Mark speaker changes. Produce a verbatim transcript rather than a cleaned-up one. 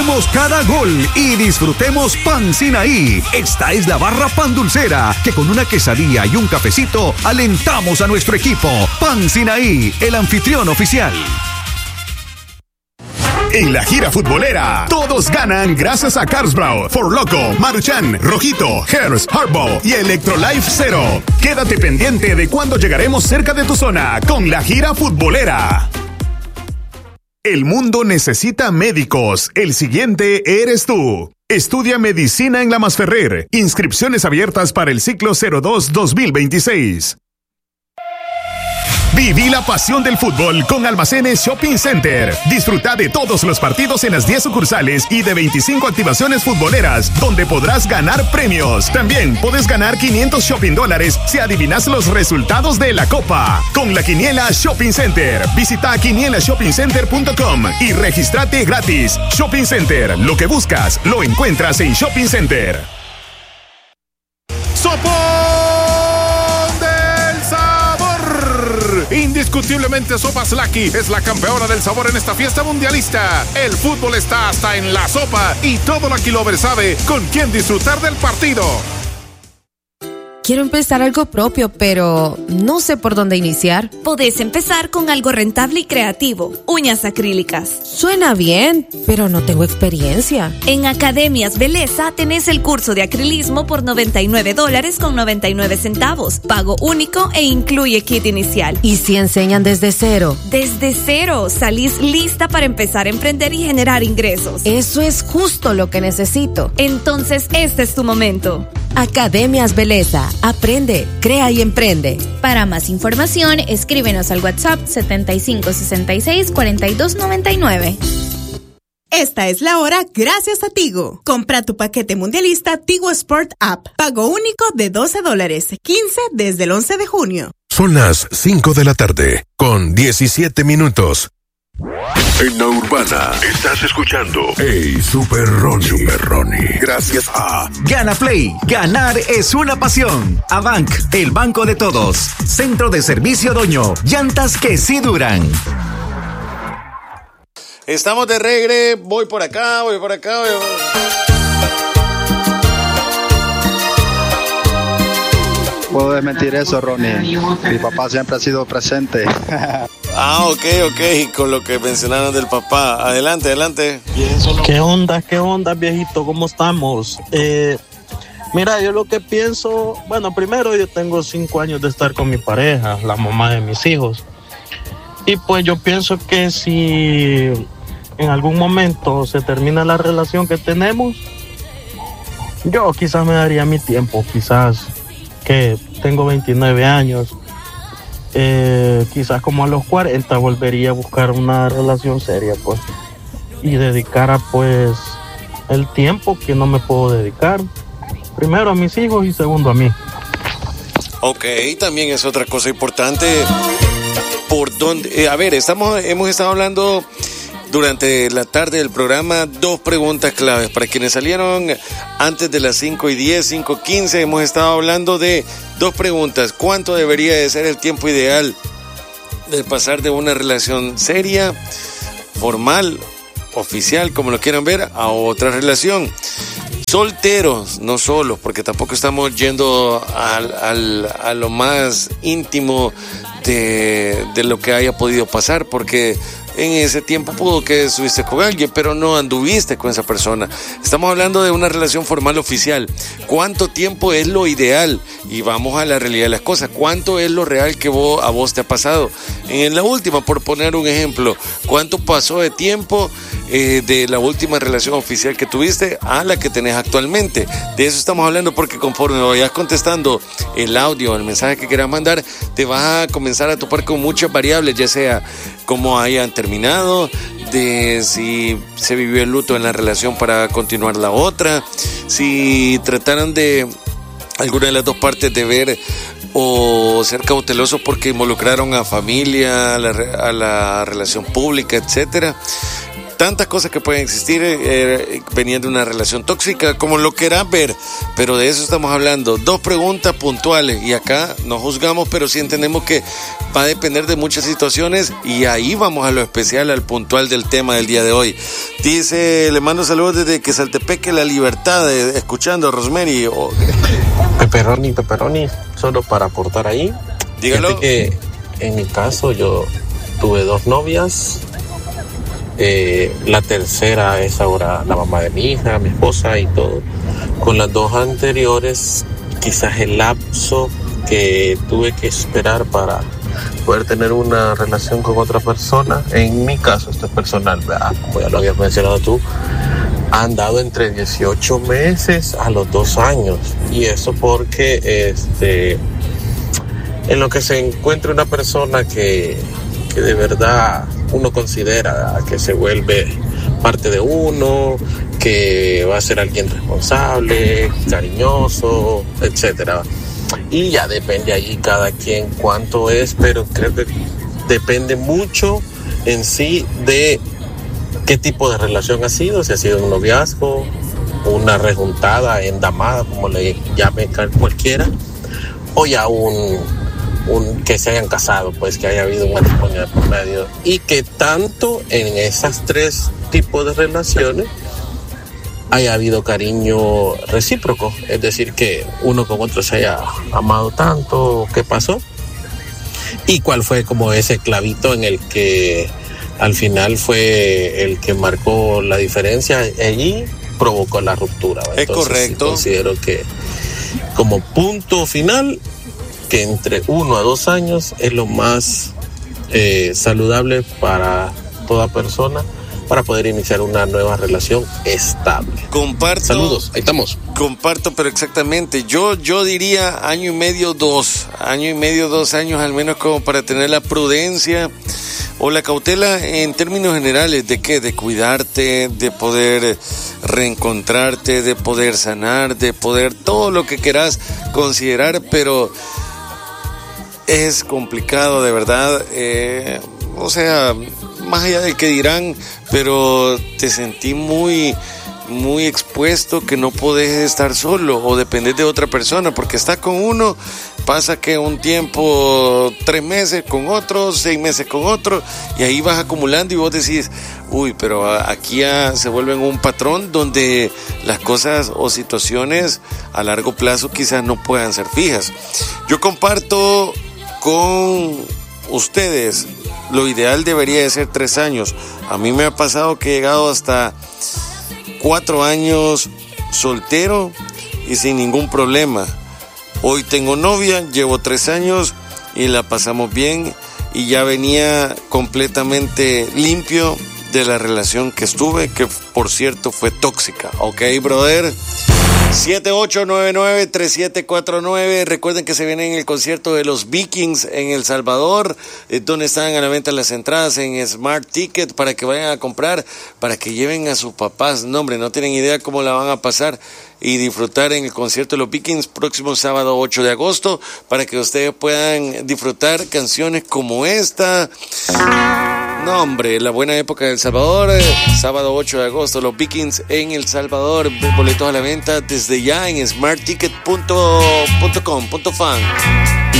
Speaker 1: Celebremos cada gol y disfrutemos Pan Sinaí. Esta es la barra pan dulcera, que con una quesadilla y un cafecito alentamos a nuestro equipo. Pan Sinaí, el anfitrión oficial.
Speaker 2: En la gira futbolera, todos ganan gracias a Carlsberg, For Loco, Maruchan, Rojito, Hearst, Hardball y Electrolife Zero. Quédate pendiente de cuando llegaremos cerca de tu zona con la gira futbolera. El mundo necesita médicos. El siguiente eres tú. Estudia medicina en La Masferrer. Inscripciones abiertas para el ciclo cero dos dos mil veintiséis. Viví la pasión del fútbol con Almacenes Shopping Center. Disfruta de todos los partidos en las diez sucursales y de veinticinco activaciones futboleras, donde podrás ganar premios. También puedes ganar quinientos shopping dólares si adivinas los resultados de la Copa. Con la Quiniela Shopping Center. Visita quiniela shopping center punto com y regístrate gratis. Shopping Center, lo que buscas, lo encuentras en Shopping Center.
Speaker 3: ¡Sopón del sabor! Indiscutiblemente Sopas Lucky es la campeona del sabor en esta fiesta mundialista. El fútbol está hasta en la sopa y todo Lucky Lover sabe con quién disfrutar del partido.
Speaker 4: Quiero empezar algo propio, pero no sé por dónde iniciar.
Speaker 5: Podés empezar con algo rentable y creativo. Uñas acrílicas.
Speaker 4: Suena bien, pero no tengo experiencia.
Speaker 5: En Academias Beleza tenés el curso de acrilismo por noventa y nueve dólares con noventa y nueve centavos. Pago único e incluye kit inicial.
Speaker 4: ¿Y si enseñan desde cero?
Speaker 5: Desde cero. Salís lista para empezar a emprender y generar ingresos.
Speaker 4: Eso es justo lo que necesito.
Speaker 5: Entonces este es tu momento.
Speaker 4: Academias Beleza. Aprende, crea y emprende.
Speaker 6: Para más información, escríbenos al WhatsApp setenta y cinco sesenta y seis cuarenta y dos noventa y nueve.
Speaker 7: Esta es la hora gracias a Tigo. Compra tu paquete mundialista Tigo Sport App. Pago único de doce dólares, quince desde el once de junio.
Speaker 8: Son las cinco de la tarde, con diecisiete minutos. En la Urbana estás escuchando Hey Super Ronnie. Super Ronnie. Gracias a
Speaker 1: Gana Play. Ganar es una pasión. Abanc, el banco de todos. Centro de Servicio Doño. Llantas que sí duran.
Speaker 9: Estamos de regre. Voy por acá, voy por acá. Voy por...
Speaker 10: Puedo desmentir eso, Ronnie. Mi papá siempre ha sido presente.
Speaker 9: Ah, ok, ok, con lo que mencionaron del papá. Adelante, adelante.
Speaker 11: ¿Qué onda, qué onda, viejito? ¿Cómo estamos? Eh, mira, yo lo que pienso... Bueno, primero yo tengo cinco años de estar con mi pareja, la mamá de mis hijos. Y pues yo pienso que si en algún momento se termina la relación que tenemos, yo quizás me daría mi tiempo, quizás... que tengo veintinueve años, eh, quizás como a los cuarenta volvería a buscar una relación seria, pues, y dedicara pues el tiempo que no me puedo dedicar, primero a mis hijos y segundo a mí.
Speaker 9: Ok, también es otra cosa importante. Por dónde, eh, a ver, estamos, hemos estado hablando durante la tarde del programa, dos preguntas claves. Para quienes salieron antes de las cinco y diez, cinco quince, hemos estado hablando de dos preguntas. ¿Cuánto debería de ser el tiempo ideal de pasar de una relación seria, formal, oficial, como lo quieran ver, a otra relación? Solteros, no solos, porque tampoco estamos yendo al, al, a lo más íntimo de, de lo que haya podido pasar, porque en ese tiempo pudo que estuviste con alguien, pero no anduviste con esa persona. Estamos hablando de una relación formal oficial. ¿Cuánto tiempo es lo ideal? Y vamos a la realidad de las cosas. ¿Cuánto es lo real que vos, a vos te ha pasado? En la última, por poner un ejemplo, ¿cuánto pasó de tiempo eh, de la última relación oficial que tuviste a la que tenés actualmente? De eso estamos hablando, porque conforme vayas contestando el audio, el mensaje que quieras mandar, te vas a comenzar a topar con muchas variables, ya sea cómo hayan terminado, de si se vivió el luto en la relación para continuar la otra, si trataron de alguna de las dos partes de ver o ser cautelosos porque involucraron a familia, a la, a la relación pública, etcétera. tantas cosas que pueden existir eh, veniendo de una relación tóxica, como lo querás ver, pero de eso estamos hablando. Dos preguntas puntuales, y acá no juzgamos, pero sí entendemos que va a depender de muchas situaciones, y ahí vamos a lo especial, al puntual del tema del día de hoy. Dice, le mando saludos desde Quesaltepeque, La Libertad, eh, escuchando a Rosemary. Oh.
Speaker 12: Pepperoni, pepperoni, solo para aportar ahí.
Speaker 9: Dígalo.
Speaker 12: Fíjate que en mi caso yo tuve dos novias. Eh, la tercera es ahora la mamá de mi hija, mi esposa y todo. Con las dos anteriores, quizás el lapso que tuve que esperar para poder tener una relación con otra persona, en mi caso, esto es personal, ¿verdad? Como ya lo habías mencionado tú, han dado entre dieciocho meses a los dos años. Y eso porque este, en lo que se encuentra una persona que, que de verdad uno considera que se vuelve parte de uno, que va a ser alguien responsable, cariñoso, etcétera. Y ya depende ahí cada quien cuánto es, pero creo que depende mucho en sí de qué tipo de relación ha sido, si ha sido un noviazgo, una rejuntada, endamada, como le llame cualquiera, o ya un Un, que se hayan casado, pues que haya habido un matrimonio de por medio, y que tanto en esas tres tipos de relaciones haya habido cariño recíproco, es decir, que uno con otro se haya amado tanto. ¿Qué pasó? Y cuál fue como ese clavito en el que al final fue el que marcó la diferencia y provocó la ruptura.
Speaker 9: Es Entonces, correcto.
Speaker 12: Considero que como punto final, que entre uno a dos años es lo más eh, saludable para toda persona para poder iniciar una nueva relación estable.
Speaker 9: Comparto.
Speaker 12: Saludos, ahí estamos.
Speaker 9: Comparto, pero exactamente. Yo, yo diría año y medio, dos. Año y medio, dos años, al menos como para tener la prudencia o la cautela en términos generales. ¿De qué? De cuidarte, de poder reencontrarte, de poder sanar, de poder todo lo que quieras considerar, pero es complicado, de verdad. Eh, o sea, más allá del que dirán, pero te sentí muy, muy expuesto, que no podés estar solo o depender de otra persona, porque estás con uno, pasa que un tiempo, tres meses con otro, seis meses con otro, y ahí vas acumulando y vos decís, uy, pero aquí ya se vuelve un patrón donde las cosas o situaciones a largo plazo quizás no puedan ser fijas. Yo comparto con ustedes, lo ideal debería de ser tres años. A mí me ha pasado que he llegado hasta cuatro años soltero y sin ningún problema. Hoy tengo novia, llevo tres años y la pasamos bien, y ya venía completamente limpio de la relación que estuve, que por cierto fue tóxica. Ok, brother. siete ocho nueve nueve tres siete cuatro nueve. Recuerden que se viene en el concierto de los Vikings en El Salvador, eh, donde están a la venta las entradas en Smart Ticket para que vayan a comprar, para que lleven a sus papás. No, hombre, no tienen idea cómo la van a pasar y disfrutar en el concierto de los Vikings próximo sábado ocho de agosto, para que ustedes puedan disfrutar canciones como esta. No, hombre, la buena época de El Salvador, eh, sábado ocho de agosto, los Vikings en El Salvador, boletos a la venta desde ya en smart ticket punto com punto fan.